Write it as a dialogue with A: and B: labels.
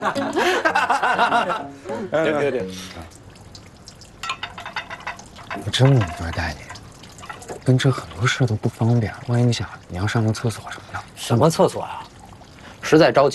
A: 对，
B: 我真不该带你，跟这很多事都不方便，万一你要上个厕所什么的。
A: 什么厕所啊？实在着急。